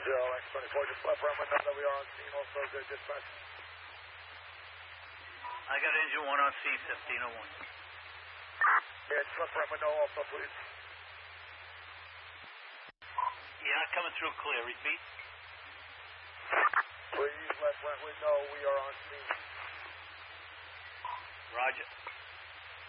X24, just let Brahma know that we are on scene. Also, good dispatch. I got engine 1 on C-1501. Yeah, just let Brahma know also, please. Yeah, coming through clear. Repeat. Please let Brentwood know we are on scene. Roger.